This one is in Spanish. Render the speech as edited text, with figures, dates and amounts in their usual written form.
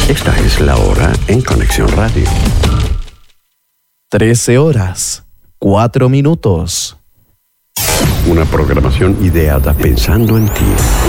Esta es la hora en Conexión Radio. 13 horas, 4 minutos. Una programación ideada pensando en ti.